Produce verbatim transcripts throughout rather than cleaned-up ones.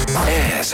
Ez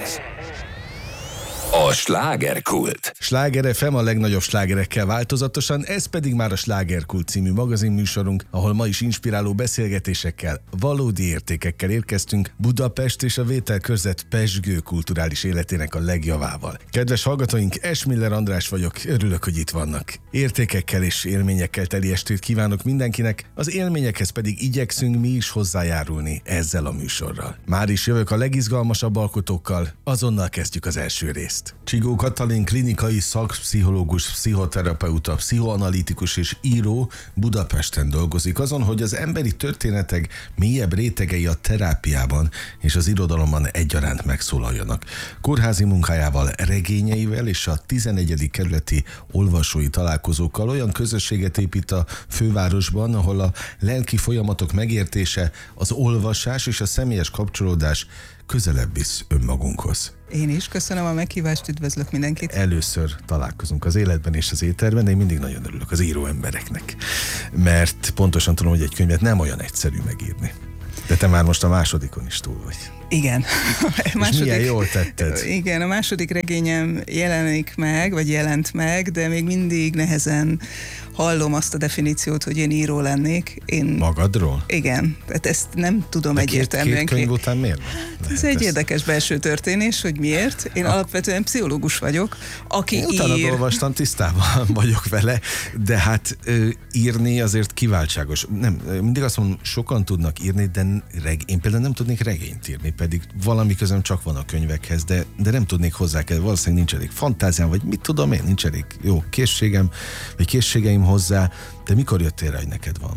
a Slágerkult. Sláger ef em a legnagyobb slágerekkel változatosan, ez pedig már a Slágerkult című magazinműsorunk, ahol ma is inspiráló beszélgetésekkel, valódi értékekkel érkeztünk Budapest és a vételkörzet pezsgő kulturális életének a legjavával. Kedves hallgatóink, Esmiller András vagyok, örülök, hogy itt vannak. Értékekkel és élményekkel teli estét kívánok mindenkinek, az élményekhez pedig igyekszünk mi is hozzájárulni ezzel a műsorral. Már is jövök a legizgalmasabb alkotókkal, azonnal kezdjük az első részt. Csigó Katalin klinikai szakpszichológus, pszichoterapeuta, pszichoanalitikus és író Budapesten dolgozik azon, hogy az emberi történetek mélyebb rétegei a terápiában és az irodalomban egyaránt megszólaljanak. Kórházi munkájával, regényeivel és a tizenegyedik kerületi olvasói találkozókkal olyan közösséget épít a fővárosban, ahol a lelki folyamatok megértése, az olvasás és a személyes kapcsolódás közelebb visz önmagunkhoz. Én is köszönöm a meghívást, üdvözlök mindenkit. Először találkozunk az életben és az éterben, de én mindig nagyon örülök az író embereknek, mert pontosan tudom, hogy egy könyvet nem olyan egyszerű megírni. De te már most a másodikon is túl vagy. Igen. És második, milyen jól tetted. Igen, a második regényem jelenik meg, vagy jelent meg, de még mindig nehezen hallom azt a definíciót, hogy én író lennék. Én... Magadról? Igen, tehát ezt nem tudom de egyértelműen. Két, két könyv után miért? Ez egy ezt... érdekes belső történés, hogy miért. Én a... alapvetően pszichológus vagyok, aki én ír... utána olvastam, tisztában vagyok vele, de hát ö, írni azért kiváltságos. Nem, mindig azt mondom, sokan tudnak írni, de reg... én például nem tudnék regényt írni, pedig valami közöm csak van a könyvekhez, de, de nem tudnék hozzá kell, valószínűleg nincs elég fantáziám, vagy mit tudom én, nincs elég jó készségem, vagy készségeim hozzá, de mikor jöttél rá, hogy neked van?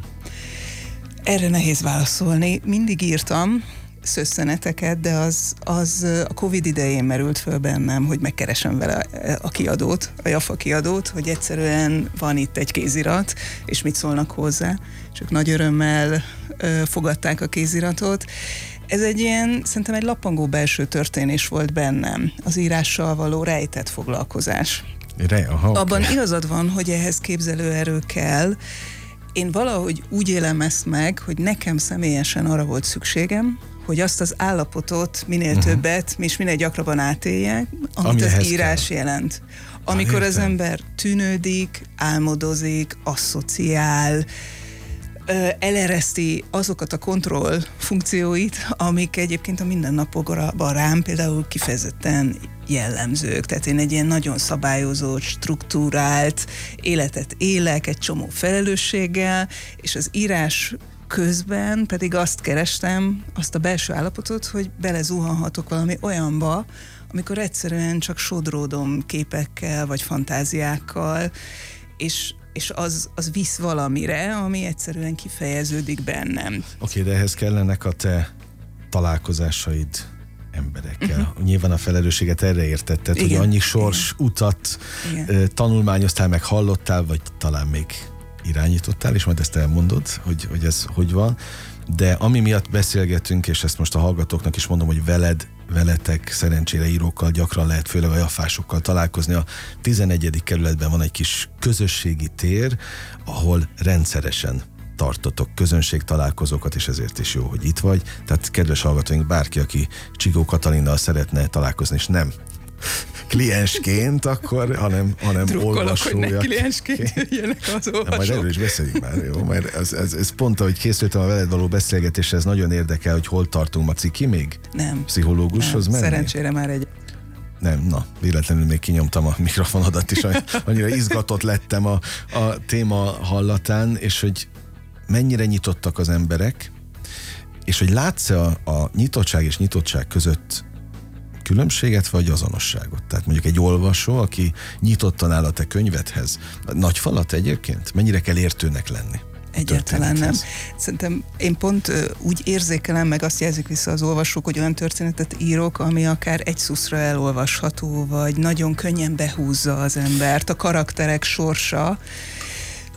Erre nehéz válaszolni. Mindig írtam szösszeneteket, de az, az a Covid idején merült föl bennem, hogy megkeresem vele a kiadót, a Jaffa kiadót, hogy egyszerűen van itt egy kézirat, és mit szólnak hozzá. És ők nagy örömmel ö, fogadták a kéziratot. Ez egy ilyen, szerintem egy lappangó belső történés volt bennem, az írással való rejtett foglalkozás. Re, aha, okay. Abban igazad van, hogy ehhez képzelőerő kell. Én valahogy úgy élem ezt meg, hogy nekem személyesen arra volt szükségem, hogy azt az állapotot minél uh-huh. többet, és minél gyakrabban átéljek, amit Ami az írás kell. jelent. Amikor az ember tűnődik, álmodozik, asszociál, elereszti azokat a kontroll funkcióit, amik egyébként a mindennapokban rám például kifejezetten jellemzők. Tehát én egy ilyen nagyon szabályozott, struktúrált életet élek, egy csomó felelősséggel, és az írás közben pedig azt kerestem, azt a belső állapotot, hogy belezuhanhatok valami olyanba, amikor egyszerűen csak sodródom képekkel, vagy fantáziákkal, és és az, az visz valamire, ami egyszerűen kifejeződik bennem. Oké, okay, de ehhez kellenek a te találkozásaid emberekkel. Uh-huh. Nyilván a felelősséget erre értetted, igen, hogy annyi sors igen. utat igen. tanulmányoztál, meg hallottál, vagy talán még irányítottál, és majd ezt elmondod, hogy, hogy ez hogy van. De ami miatt beszélgetünk, és ezt most a hallgatóknak is mondom, hogy veled, veletek szerencsére írókkal gyakran lehet, főleg a jafásokkal találkozni. A tizenegyedik kerületben van egy kis közösségi tér, ahol rendszeresen tartotok közönség találkozókat, és ezért is jó, hogy itt vagy. Tehát kedves hallgatóink, bárki, aki Csigó Katalinnal szeretne találkozni, és nem kliensként, akkor, hanem, hanem Drukkolok, olvasója. hogy ne kliensként jöjjenek az olvasók. Na, majd erről is beszéljünk már, jó? Mert ez, ez, ez pont, ahogy készültem a veled való beszélgetésre, ez nagyon érdekel, hogy hol tartunk. Maci, ki még? Nem. Pszichológushoz menni? Szerencsére már egy... Nem, na, véletlenül még kinyomtam a mikrofonodat is, annyira izgatott lettem a, a téma hallatán, és hogy mennyire nyitottak az emberek, és hogy látsz-e a, a nyitottság és nyitottság között különbséget vagy azonosságot? Tehát mondjuk egy olvasó, aki nyitottan áll a te könyvedhez, nagy falat egyébként? Mennyire kell értőnek lenni? Egyáltalán nem. Szerintem én pont uh, úgy érzékelem, meg azt jelzik vissza az olvasók, hogy olyan történetet írok, ami akár egy szuszra elolvasható, vagy nagyon könnyen behúzza az embert, a karakterek sorsa.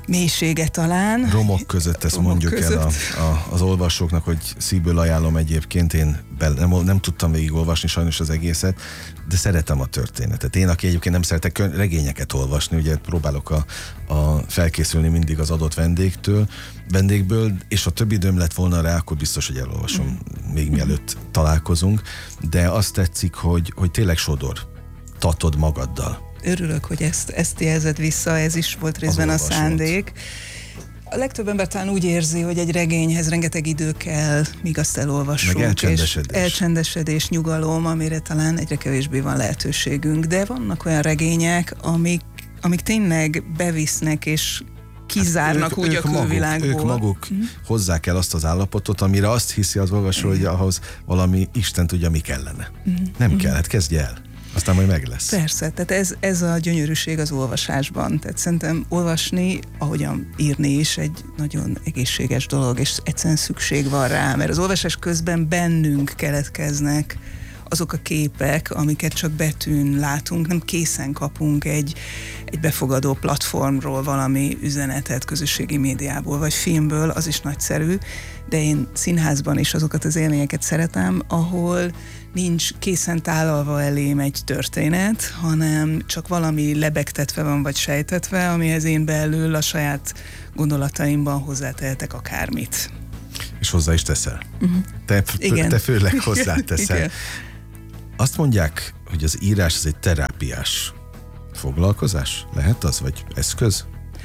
mélysége talán. Romok között ezt Romok mondjuk között. el a, a, az olvasóknak, hogy szívből ajánlom egyébként, én be, nem, nem tudtam végigolvasni sajnos az egészet, de szeretem a történetet. Én, aki egyébként nem szeretek regényeket olvasni, ugye próbálok a, a felkészülni mindig az adott vendégtől, vendégből, és ha több időm lett volna rá, akkor biztos, hogy elolvasom mm. még mielőtt találkozunk, de azt tetszik, hogy, hogy tényleg sodor, tatod magaddal. Örülök, hogy ezt, ezt jelzed vissza, ez is volt részben a szándék. A legtöbb ember talán úgy érzi, hogy egy regényhez rengeteg idő kell, míg azt elolvassuk. Meg elcsendesedés. És elcsendesedés, nyugalom, amire talán egyre kevésbé van lehetőségünk. De vannak olyan regények, amik, amik tényleg bevisznek, és kizárnak ők, úgy ők a külvilágból. Maguk, ők maguk mm. hozzák el azt az állapotot, amire azt hiszi az olvasó, hogy ahhoz valami Isten tudja, mi kellene. Mm. Nem mm. kell, hát kezdj el. Aztán majd meg lesz. Persze, tehát ez, ez a gyönyörűség az olvasásban. Tehát szerintem olvasni, ahogyan írni is egy nagyon egészséges dolog, és egyszerűen szükség van rá, mert az olvasás közben bennünk keletkeznek azok a képek, amiket csak betűn látunk, nem készen kapunk egy, egy befogadó platformról valami üzenetet, közösségi médiából, vagy filmből, az is nagyszerű, de én színházban is azokat az élményeket szeretem, ahol nincs készen tálalva elém egy történet, hanem csak valami lebegtetve van, vagy sejtetve, amihez én belül a saját gondolataimban hozzátehetek akármit. És hozzá is teszel. Uh-huh. Te, Igen. te főleg hozzáteszel. Igen. Azt mondják, hogy az írás az egy terápiás foglalkozás? Lehet az, vagy eszköz?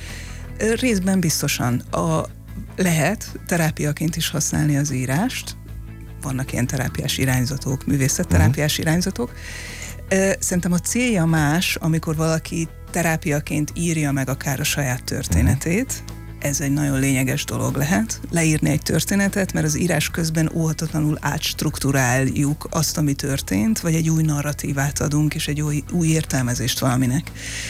Részben biztosan. A, lehet terápiaként is használni az írást. Vannak ilyen terápiás irányzatok, művészetterápiás uh-huh. irányzatok. Szerintem a célja más, amikor valaki terápiaként írja meg akár a saját történetét. Uh-huh. Ez egy nagyon lényeges dolog lehet, leírni egy történetet, mert az írás közben óhatatlanul átstruktúráljuk azt, ami történt, vagy egy új narratívát adunk, és egy új, új értelmezést valaminek.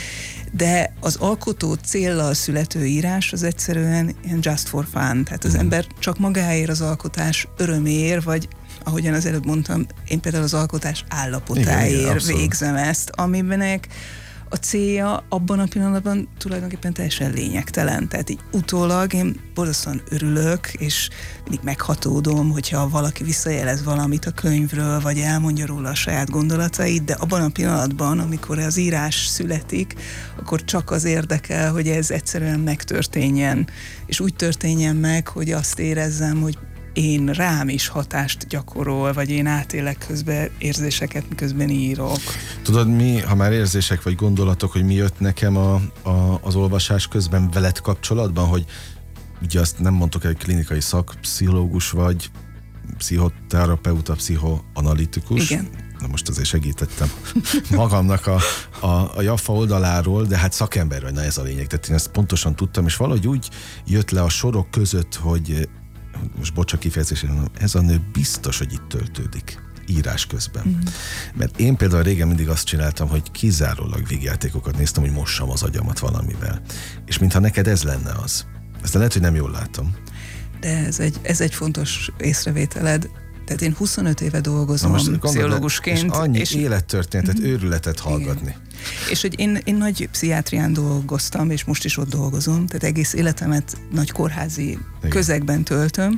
De az alkotó céllal születő írás az egyszerűen ilyen just for fun, tehát az ember csak magáért, az alkotás öröméért, vagy ahogyan az előbb mondtam, én például az alkotás állapotáért végzem ezt, amibenek a célja abban a pillanatban tulajdonképpen teljesen lényegtelen. Tehát így utólag én borzasztóan örülök, és mindig meghatódom, hogyha valaki visszajelez valamit a könyvről, vagy elmondja róla a saját gondolatait, de abban a pillanatban, amikor az írás születik, akkor csak az érdekel, hogy ez egyszerűen megtörténjen. És úgy történjen meg, hogy azt érezzem, hogy én rám is hatást gyakorol, vagy én átélek közben érzéseket, miközben írok. Tudod mi, ha már érzések vagy gondolatok, hogy mi jött nekem a, a, az olvasás közben veled kapcsolatban, hogy ugye azt nem mondtok, hogy klinikai szakpszichológus vagy, pszichoterapeuta, pszichoanalitikus. Igen. Na most azért segítettem magamnak a, a, a Jaffa oldaláról, de hát szakember vagy, na ez a lényeg. Tehát én ezt pontosan tudtam, és valahogy úgy jött le a sorok között, hogy most bocs a kifejezésre, ez a nő biztos, hogy itt töltődik írás közben. Mm. Mert én például régen mindig azt csináltam, hogy kizárólag vígjátékokat néztem, hogy mossam az agyamat valamivel. És mintha neked ez lenne az. Ezt lehet, hogy nem jól látom. De ez egy, ez egy fontos észrevételed. Tehát én huszonöt éve dolgozom pszichológusként. És annyi és élettörténetet, mm-hmm. őrületet hallgatni. Igen. És hogy én, én nagy pszichiátrián dolgoztam, és most is ott dolgozom, tehát egész életemet nagy kórházi Igen. közegben töltöm,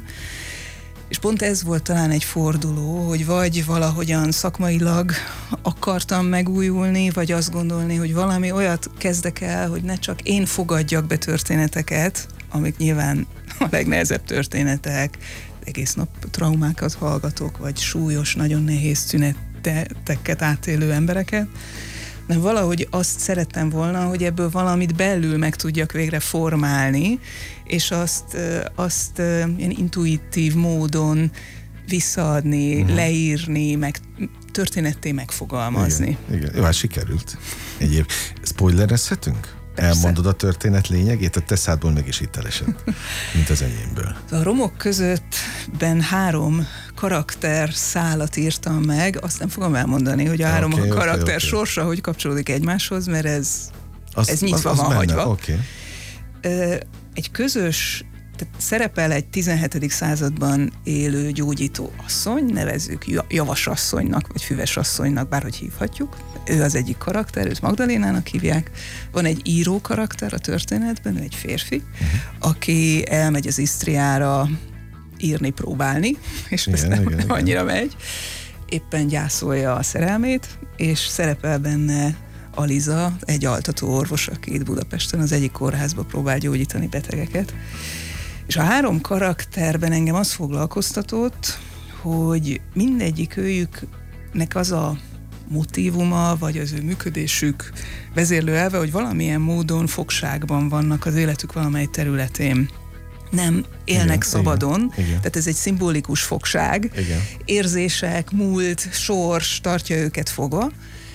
és pont ez volt talán egy forduló, hogy vagy valahogyan szakmailag akartam megújulni, vagy azt gondolni, hogy valami olyat kezdek el, hogy ne csak én fogadjak be történeteket, amik nyilván a legnehezebb történetek, egész nap traumákat hallgatok, vagy súlyos, nagyon nehéz tüneteket átélő embereket, de valahogy azt szerettem volna, hogy ebből valamit belül meg tudjak végre formálni, és azt, azt ilyen intuitív módon visszaadni, uh-huh. leírni, meg történetté megfogalmazni. Igen, igen. Jó, hát sikerült. Egyéb spoilerezhetünk? Persze. Elmondod a történet lényegét, a te szádból meg is hitelesebb, mint az enyémből. A romok közöttben három karakter szálat írtam meg, azt nem fogom elmondani, hogy a három okay, karakter okay, okay. sorsa hogy kapcsolódik egymáshoz, mert ez, az, ez nyitva az, az van benne. Hagyva. Okay. Egy közös tehát szerepel egy tizenhetedik században élő gyógyító asszony, nevezzük javasasszonynak, vagy füvesasszonynak, bárhogy hívhatjuk. Ő az egyik karakter, őt Magdalénának hívják. Van egy író karakter a történetben, ő egy férfi, uh-huh. aki elmegy az Isztriára írni, próbálni, és ez nem, nem annyira megy. Éppen gyászolja a szerelmét, és szerepel benne Aliza, egy altató orvos, aki itt Budapesten az egyik kórházba próbál gyógyítani betegeket. És a három karakterben engem az foglalkoztatott, hogy mindegyik őjüknek az a motívuma, vagy az ő működésük vezérlő elve, hogy valamilyen módon fogságban vannak az életük valamely területén. Nem élnek igen, szabadon, igen, igen. Tehát ez egy szimbolikus fogság. Igen. Érzések, múlt, sors tartja őket fogva,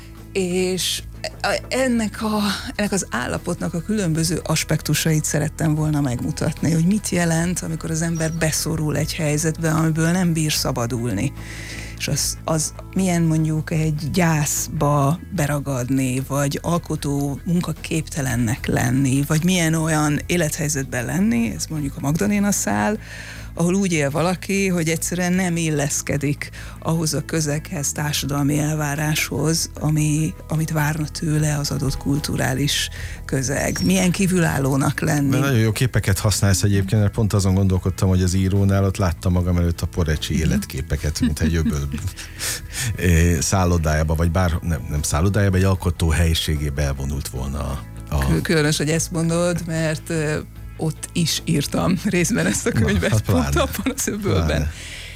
és ennek, a, ennek az állapotnak a különböző aspektusait szerettem volna megmutatni, hogy mit jelent, amikor az ember beszorul egy helyzetbe, amiből nem bír szabadulni. És az, az milyen mondjuk egy gyászba beragadni, vagy alkotó munkaképtelennek lenni, vagy milyen olyan élethelyzetben lenni, ez mondjuk a Magdaléna szál, ahol úgy él valaki, hogy egyszerűen nem illeszkedik ahhoz a közeghez, társadalmi elváráshoz, ami, amit várna tőle az adott kulturális közeg. Milyen kívülállónak lenni. De nagyon jó képeket használsz egyébként, mert pont azon gondolkodtam, hogy az írónál ott láttam magam előtt a Porecsi életképeket, mint egy öböl szállodájába, vagy bár nem, nem szállodájába, egy alkotó helyiségébe elvonult volna a... a... Különös, hogy ezt mondod, mert ott is írtam részben ezt a könyvet, Na, pont abban az öbölben.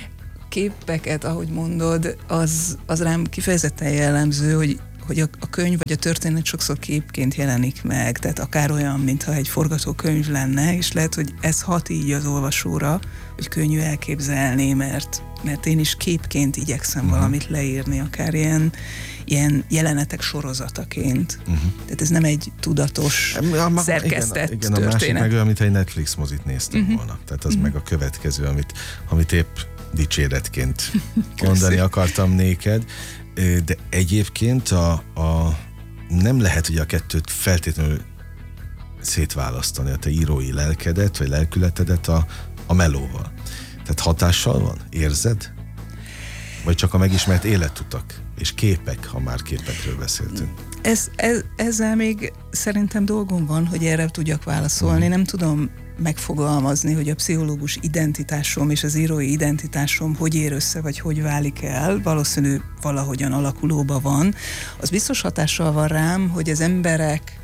Képeket, ahogy mondod, az, az rám kifejezetten jellemző, hogy, hogy a, a könyv vagy a történet sokszor képként jelenik meg, tehát akár olyan, mintha egy forgatókönyv lenne, és lehet, hogy ez hat így az olvasóra, hogy könnyű elképzelni, mert, mert én is képként igyekszem uh-huh. valamit leírni, akár ilyen ilyen jelenetek sorozataként. Uh-huh. Tehát ez nem egy tudatos, ja, szerkesztett igen, igen, történet. Igen, a másik meg olyan, mint egy Netflix mozit néztem uh-huh. volna. Tehát az uh-huh. meg a következő, amit, amit épp dicséretként mondani akartam néked. De egyébként a, a, nem lehet ugye a kettőt feltétlenül szétválasztani, a te írói lelkedet, vagy lelkületedet a, a melóval. Tehát hatással van? Érzed? Vagy csak a megismert életutak és képek, ha már képekről beszéltünk? Ez, ez, ezzel még szerintem dolgom van, hogy erre tudjak válaszolni. Uh-huh. Nem tudom megfogalmazni, hogy a pszichológus identitásom és az írói identitásom hogy ér össze, vagy hogy válik el. Valószínű valahogyan alakulóban van. Az biztos hatással van rám, hogy az emberek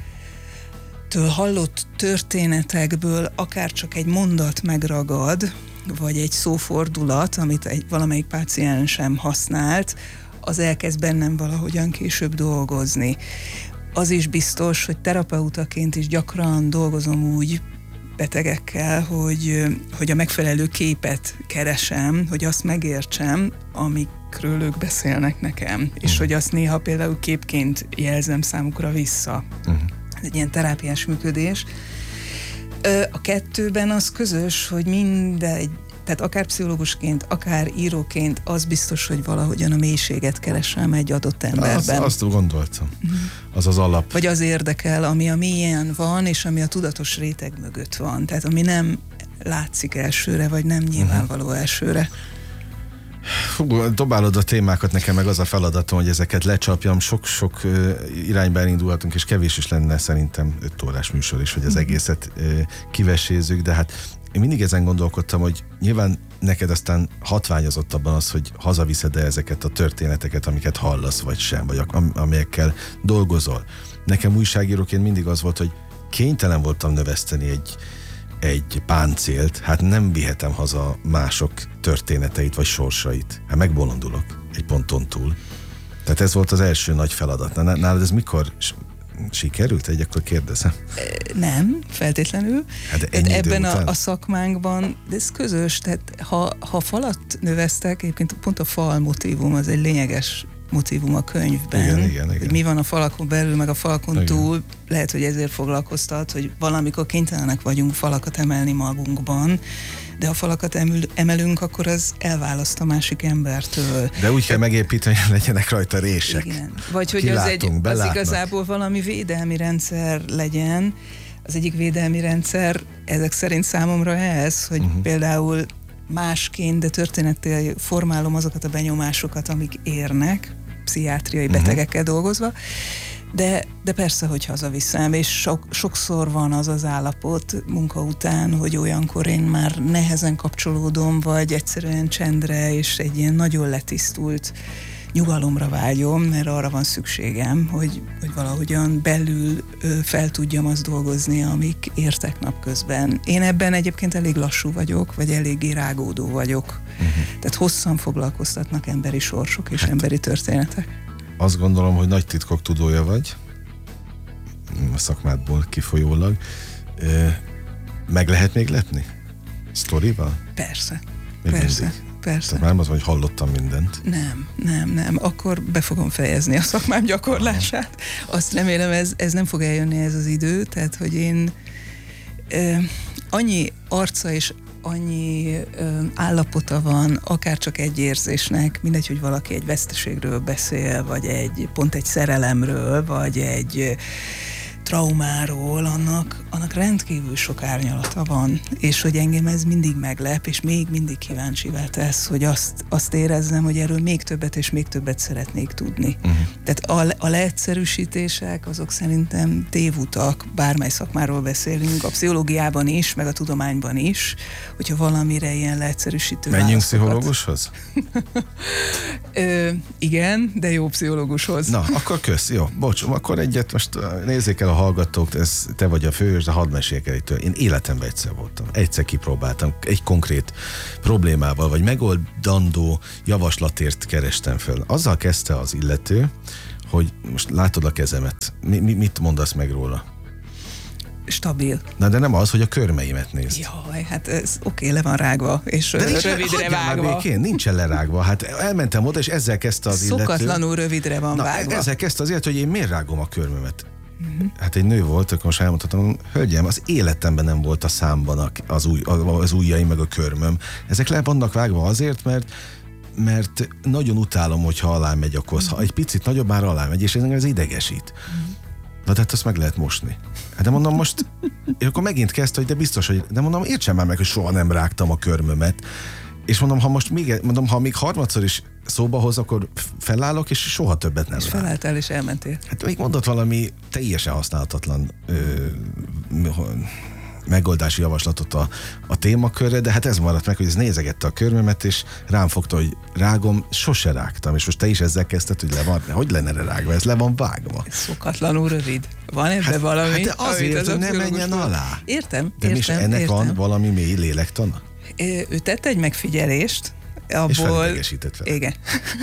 től hallott történetekből akár csak egy mondat megragad, vagy egy szófordulat, amit egy valamelyik páciensem használt, az elkezd bennem valahogyan később dolgozni. Az is biztos, hogy terapeutaként is gyakran dolgozom úgy betegekkel, hogy, hogy a megfelelő képet keresem, hogy azt megértsem, amikről ők beszélnek nekem, uh-huh. és hogy azt néha például képként jelzem számukra vissza. Uh-huh. Ez egy ilyen terápiás működés. A kettőben az közös, hogy mindegy, tehát akár pszichológusként, akár íróként az biztos, hogy valahogyan a mélységet keresem egy adott emberben. Azt, azt gondoltam. Uh-huh. Az az alap. Vagy az érdekel, ami a mélyen van, és ami a tudatos réteg mögött van. Tehát ami nem látszik elsőre, vagy nem nyilvánvaló uh-huh. elsőre. Fú, dobálod a témákat, nekem meg az a feladatom, hogy ezeket lecsapjam, sok-sok uh, irányba elindulhatunk, és kevés is lenne szerintem öt órás műsor is, hogy az egészet uh, kivesézzük, de hát én mindig ezen gondolkodtam, hogy nyilván neked aztán hatványozott abban az, hogy hazaviszed-e ezeket a történeteket, amiket hallasz, vagy sem, vagy am- amelyekkel dolgozol. Nekem újságíróként mindig az volt, hogy kénytelen voltam növeszteni egy egy páncélt, hát nem vihetem haza mások történeteit vagy sorsait. Hát megbolondulok egy ponton túl. Tehát ez volt az első nagy feladat. Nálad ez mikor sikerült? Egy akkor kérdezem. Nem, feltétlenül. Hát ebben a, a szakmánkban, de ez közös, tehát ha, ha falat növesztek, egyébként pont a fal motívum az egy lényeges motívum a könyvben. Igen, igen, igen. Mi van a falakon belül, meg a falakon igen. túl, lehet, hogy ezért foglalkoztat, hogy valamikor kénytelenek vagyunk falakat emelni magunkban, de ha falakat emelünk, akkor az elválaszt a másik embertől. De úgy kell megépíteni, hogy legyenek rajta rések. Igen. Vagy hogy Kilátunk, az, egy, az belátnak. Igazából valami védelmi rendszer legyen, az egyik védelmi rendszer ezek szerint számomra ez, hogy uh-huh. például másként, de történettel formálom azokat a benyomásokat, amik érnek, pszichiátriai uh-huh. betegekkel dolgozva, de, de persze, hogy hazaviszem, és sok, sokszor van az az állapot munka után, hogy olyankor én már nehezen kapcsolódom, vagy egyszerűen csendre, és egy ilyen nagyon letisztult nyugalomra vágyom, mert arra van szükségem, hogy, hogy valahogyan belül ö, fel tudjam azt dolgozni, amik értek napközben. Én ebben egyébként elég lassú vagyok, vagy eléggé rágódó vagyok. Uh-huh. Tehát hosszan foglalkoztatnak emberi sorsok és hát, emberi történetek. Azt gondolom, hogy nagy titkok tudója vagy, a szakmádból kifolyólag. Meg lehet még letni? Sztorival? Persze. Még persze. Mindig. Persze. Tehát már az, hogy hallottam mindent. Nem, nem, nem. Akkor be fogom fejezni a szakmám gyakorlását. Aha. Azt remélem, ez, ez nem fog eljönni ez az idő, tehát, hogy én eh, annyi arca és annyi eh, állapota van, akár csak egy érzésnek, mindegy, hogy valaki egy veszteségről beszél, vagy egy pont egy szerelemről, vagy egy traumáról, annak, annak rendkívül sok árnyalata van, és hogy engem ez mindig meglep, és még mindig kíváncsivá tesz, hogy azt, azt érezzem, hogy erről még többet és még többet szeretnék tudni. Uh-huh. Tehát a, a leegyszerűsítések, azok szerintem tévutak, bármely szakmáról beszélünk, a pszichológiában is, meg a tudományban is, hogyha valamire ilyen leegyszerűsítő Menjünk válaszokat... pszichológushoz? Ö, igen, de jó pszichológushoz. Na, akkor kösz, jó, bocs, akkor egyet most nézzék el a hallgatók, ez, te vagy a főhős, de hadd meséljek el itt. Én életemben egyszer voltam. Egyszer kipróbáltam. Egy konkrét problémával, vagy megoldandó javaslatért kerestem föl. Azzal kezdte az illető, hogy most látod a kezemet. Mi, mi, mit mondasz meg róla? Stabil. Na, de nem az, hogy a körmeimet nézd. Jaj, hát ez oké, okay, le van rágva, és de nincs, rövidre vágva. Már békén, nincsen lerágva. Hát elmentem oda, és ezzel kezdte az illető. Szokatlanul rövidre van Na, vágva. Ezzel kezdte az illető, hogy én miért rágom a körmömet. Uh-huh. Hát egy nő volt, akkor most elmondhatom, hölgyem, az életemben nem volt a számban az, új, az ujjaim meg a körmöm. Ezek le vannak vágva azért, mert mert nagyon utálom, hogyha alá megy a kosz. Ha egy picit nagyobb, már alá megy, és ez idegesít. Uh-huh. Na, tehát azt meg lehet mosni. Hát de mondom most, és akkor megint kezdte, hogy de biztos, hogy de mondom, értsem már meg, hogy soha nem rágtam a körmömet. És mondom, ha most még, mondom, ha még harmadszor is szóba hoz, akkor felállok, és soha többet nem és rá. felálltál, és elmentél. Hát még mondott valami teljesen használhatatlan ö, megoldási javaslatot a, a témakörre, de hát ez maradt meg, hogy ez nézegette a körmömet, és rám fogta, hogy rágom, sose rágtam, és most te is ezzel kezdted, hogy le van, hogy lenne rágva, ez le van vágva. Ez szokatlanul rövid. Van ebben hát, valami? Hát de azért, hogy ne menjen alá. Értem, de értem, De ennek értem. van valami mély lélektana? Ő tett egy megfigyelést, abból... És felidegesített fel. Igen.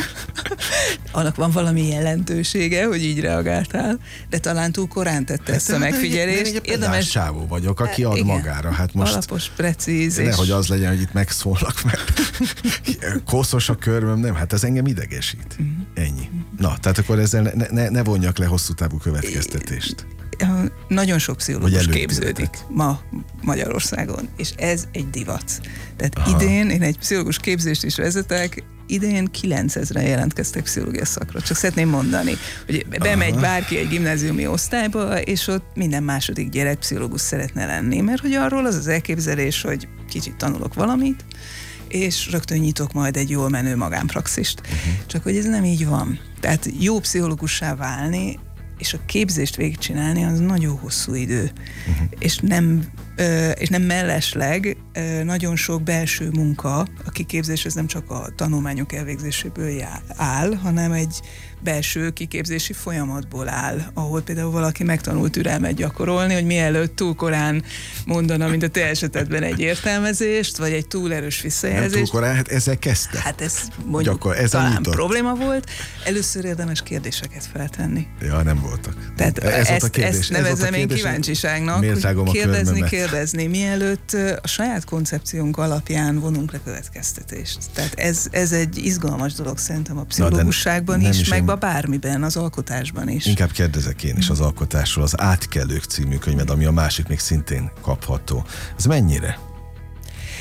Annak van valami jelentősége, hogy így reagáltál, de talán túl korán tette hát ezt a megfigyelést. Én egy érdemes csávó vagyok, aki ad igen. magára. Hát most alapos, precíz. Nehogy és... az legyen, hogy itt megszólak, mert koszos a körmöm, nem, hát ez engem idegesít. Uh-huh. Ennyi. Na, tehát akkor ezzel ne, ne, ne vonjak le hosszú távú következtetést. Nagyon sok pszichológus képződik ma Magyarországon, és ez egy divac. Tehát aha. idén, én egy pszichológus képzést is vezetek, idén kilencezren jelentkeztek pszichológia szakra. Csak szeretném mondani, hogy bemegy aha. bárki egy gimnáziumi osztályba, és ott minden második gyerek pszichológus szeretne lenni, mert hogy arról az az elképzelés, hogy kicsit tanulok valamit, és rögtön nyitok majd egy jól menő magánpraxist. Uh-huh. Csak hogy ez nem így van. Tehát jó pszichológussá válni, és a képzést végigcsinálni, az nagyon hosszú idő. Uh-huh. És, nem, ö, és nem mellesleg ö, nagyon sok belső munka, a kiképzés ez nem csak a tanulmányok elvégzéséből jár, áll, hanem egy belső kiképzési folyamatból áll, ahol például valaki megtanult türelmet gyakorolni, hogy mielőtt túl korán mondana, mint a te esetedben egy értelmezést, vagy egy túl erős visszajelzést. Nem túl korán, hát ezzel kezdte. Hát ez mondjuk Gyakor, ez talán probléma volt. Először érdemes kérdéseket feltenni. Ja, nem voltak. Tehát ez ezt, a kérdés, ezt nevezem én kíváncsiságnak, hogy kérdezni, kérdezni, mielőtt a saját koncepciónk alapján vonunk le következtetést. Tehát ez, ez egy izgalmas dolog szerintem a pszichológusságban is, is, meg a bármiben, az alkotásban is. Inkább kérdezek én is az alkotásról, az Átkelők című könyved, ami a másik még szintén kapható. Ez mennyire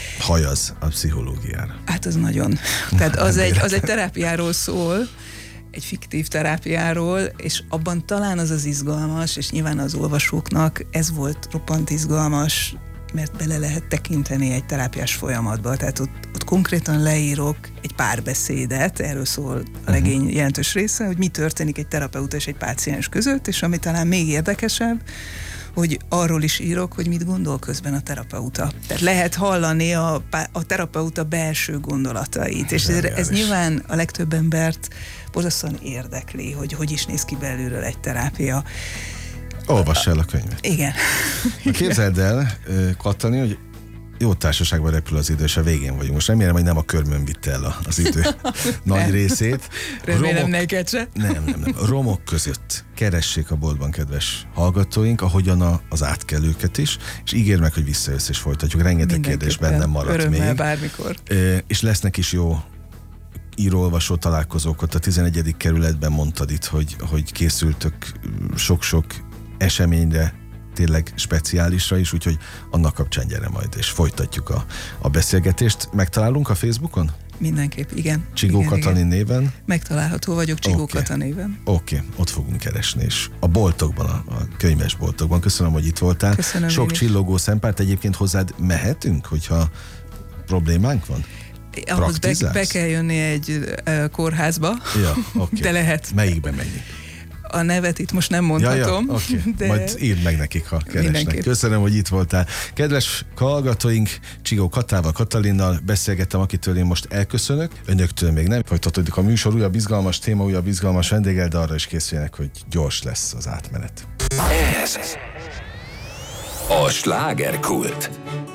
hajaz a pszichológiára? Hát az nagyon. Tehát az egy, az egy terápiáról szól, egy fiktív terápiáról, és abban talán az az izgalmas, és nyilván az olvasóknak ez volt roppant izgalmas, mert bele lehet tekinteni egy terápiás folyamatba. Tehát ott, ott konkrétan leírok egy párbeszédet, erről szól a legény jelentős része, hogy mi történik egy terapeuta és egy páciens között, és ami talán még érdekesebb, hogy arról is írok, hogy mit gondol közben a terapeuta. Tehát lehet hallani a, a terapeuta belső gondolatait, és ez, ez nyilván a legtöbb embert borzasztóan érdekli, hogy hogy is néz ki belülről egy terápia. Olvass el a könyvet. Igen. Képzeld el, Katalin, hogy jó társaságban repül az idő, és a végén vagyunk. Most remélem, hogy nem a körmön vitte el az idő nagy részét. Remélem romok, neked se. Nem, nem, nem. A romok között keressék a boltban, kedves hallgatóink, ahogyan a, az átkelőket is, és ígér meg, hogy visszajössz és folytatjuk. Rengeteg kérdés bennem maradt örömmel, még. Bármikor. E, és lesznek is jó író-olvasó találkozókat. A tizenegyedik kerületben mondtad itt, hogy, hogy készültök sok-sok eseményre, tényleg speciálisra is, úgyhogy annak kapcsán gyere majd, és folytatjuk a, a beszélgetést. Megtalálunk a Facebookon? Mindenképp, igen. Csigó igen, Katalin igen. néven? Megtalálható vagyok Csigó okay. Kata néven. Oké, okay. Ott fogunk keresni, és a boltokban, a, a könyvesboltokban. Köszönöm, hogy itt voltál. Köszönöm. Sok csillogó szempárt. Egyébként hozzád mehetünk, hogyha problémánk van? Ahhoz be, be kell jönni egy uh, kórházba, ja, okay. De lehet. Melyikben menjünk? A nevet itt most nem mondhatom. Ja, ja, okay. De majd írd meg nekik, ha keresnek. Mindenképp. Köszönöm, hogy itt voltál. Kedves hallgatóink, Csigó Katával, Katalinnal beszélgettem, akitől én most elköszönök. Önöktől még nem. Folytatódik a műsor, újabb izgalmas téma, újabb izgalmas vendéggel, de arra is készüljenek, hogy gyors lesz az átmenet. Ez a Slágerkult.